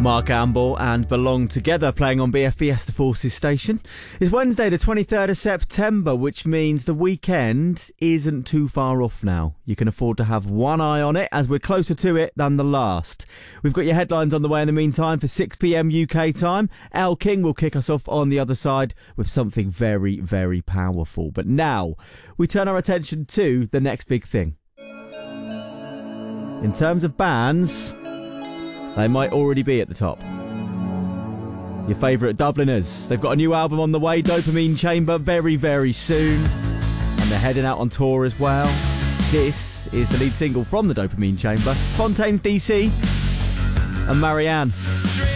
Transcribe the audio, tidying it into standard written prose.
Mark Amble and Belong Together playing on BF Fiesta Forces station. It's Wednesday the 23rd of September, which means the weekend isn't too far off now. You can afford to have one eye on it as we're closer to it than the last. We've got your headlines on the way in the meantime for 6pm UK time. Al King will kick us off on the other side with something very, very powerful. But now we turn our attention to the next big thing. In terms of bands, they might already be at the top. Your favourite Dubliners. They've got a new album on the way, Dopamine Chamber, very, very soon. And they're heading out on tour as well. This is the lead single from the Dopamine Chamber, Fontaines DC and Marianne.